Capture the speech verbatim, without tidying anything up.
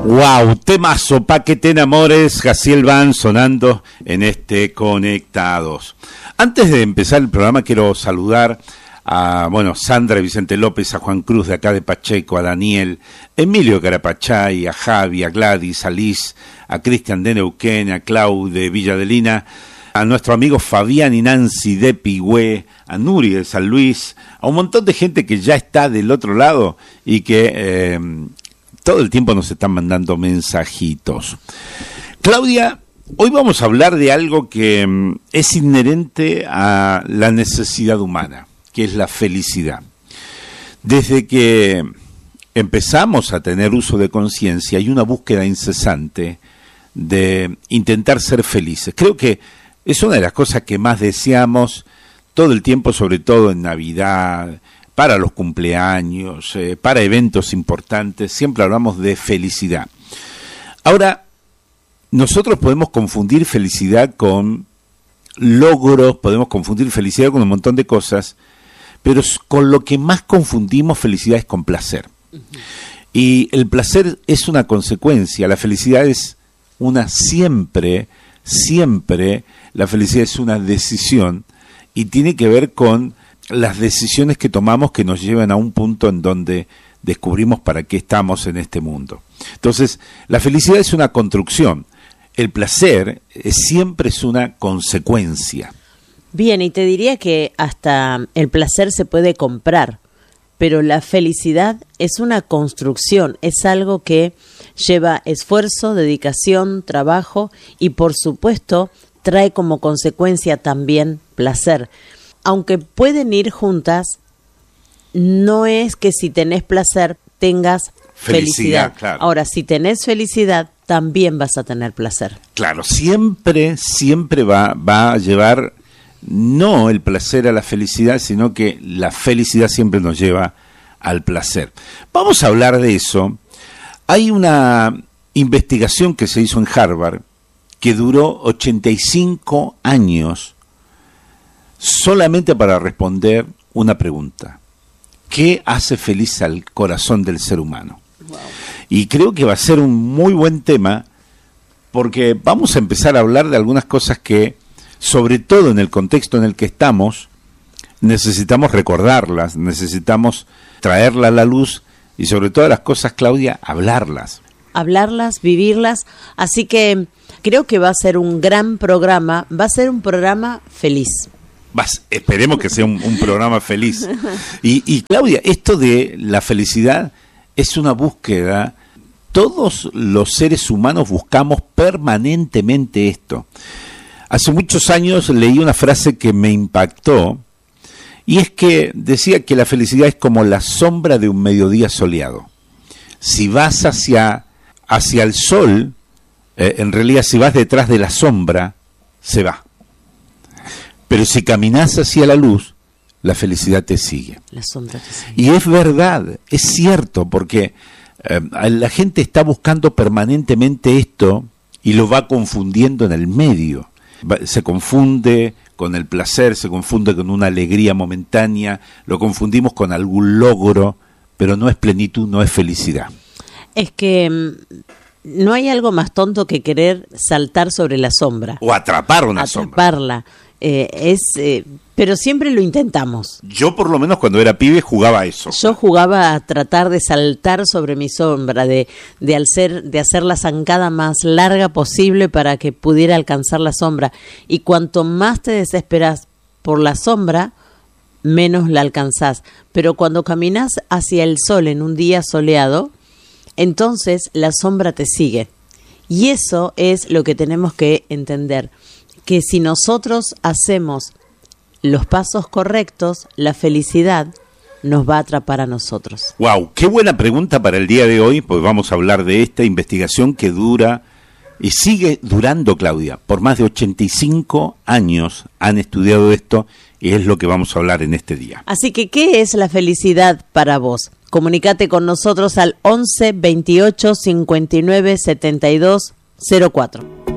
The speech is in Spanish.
Wow, temazo, pa' que te enamores, Jaciel Van sonando en este Conectados. Antes de empezar el programa quiero saludar a, bueno, Sandra Vicente López, a Juan Cruz de acá de Pacheco, a Daniel, Emilio Carapachay, a Javi, a Gladys, a Liz, a Cristian de Neuquén, a Clau de Villa Adelina, a nuestro amigo Fabián y Nancy de Pigüé, a Nuri de San Luis, a un montón de gente que ya está del otro lado y que eh, todo el tiempo nos están mandando mensajitos. Claudia, hoy vamos a hablar de algo que mm, es inherente a la necesidad humana, que es la felicidad. Desde que empezamos a tener uso de conciencia hay una búsqueda incesante de intentar ser felices. Creo que es una de las cosas que más deseamos todo el tiempo, sobre todo en Navidad, para los cumpleaños, eh, para eventos importantes, siempre hablamos de felicidad. Ahora, nosotros podemos confundir felicidad con logros, podemos confundir felicidad con un montón de cosas, pero con lo que más confundimos felicidad es con placer. Uh-huh. Y el placer es una consecuencia, la felicidad es una siempre, siempre, la felicidad es una decisión y tiene que ver con las decisiones que tomamos que nos llevan a un punto en donde descubrimos para qué estamos en este mundo. Entonces, la felicidad es una construcción, el placer es, siempre es una consecuencia. Bien, y te diría que hasta el placer se puede comprar, pero la felicidad es una construcción, es algo que lleva esfuerzo, dedicación, trabajo y por supuesto trae como consecuencia también placer. Aunque pueden ir juntas, no es que si tenés placer tengas felicidad. felicidad. Claro. Ahora, si tenés felicidad, también vas a tener placer. Claro, siempre, siempre va, va a llevar no el placer a la felicidad, sino que la felicidad siempre nos lleva al placer. Vamos a hablar de eso. Hay una investigación que se hizo en Harvard que duró ochenta y cinco años solamente para responder una pregunta. ¿Qué hace feliz al corazón del ser humano? Wow. Y creo que va a ser un muy buen tema porque vamos a empezar a hablar de algunas cosas que, sobre todo en el contexto en el que estamos, necesitamos recordarlas, necesitamos traerlas a la luz y sobre todas las cosas, Claudia, hablarlas. Hablarlas, vivirlas, así que creo que va a ser un gran programa, va a ser un programa feliz. Vas, esperemos que sea un, un programa feliz. Y, y Claudia, esto de la felicidad es una búsqueda. Todos los seres humanos buscamos permanentemente esto. Hace muchos años leí una frase que me impactó y es que decía que la felicidad es como la sombra de un mediodía soleado. Si vas hacia, hacia el sol, eh, en realidad si vas detrás de la sombra, se va. Pero si caminas hacia la luz, la felicidad te sigue. La sombra te sigue. Y es verdad, es cierto, porque eh, la gente está buscando permanentemente esto y lo va confundiendo en el medio. Se confunde con el placer, se confunde con una alegría momentánea, lo confundimos con algún logro, pero no es plenitud, no es felicidad. Es que no hay algo más tonto que querer saltar sobre la sombra. O atrapar una sombra. Atraparla. Eh, es, eh, pero siempre lo intentamos. Yo por lo menos cuando era pibe jugaba a eso. Yo jugaba a tratar de saltar sobre mi sombra, de, de, hacer, de hacer la zancada más larga posible para que pudiera alcanzar la sombra. Y cuanto más te desesperas por la sombra, menos la alcanzás. Pero cuando caminas hacia el sol en un día soleado, entonces la sombra te sigue. Y eso es lo que tenemos que entender. Que si nosotros hacemos los pasos correctos, la felicidad nos va a atrapar a nosotros. Wow, qué buena pregunta para el día de hoy, pues vamos a hablar de esta investigación que dura y sigue durando, Claudia. Por más de ochenta y cinco años han estudiado esto y es lo que vamos a hablar en este día. Así que, ¿qué es la felicidad para vos? Comunicate con nosotros al once veintiocho cincuenta y nueve setenta y dos cero cuatro.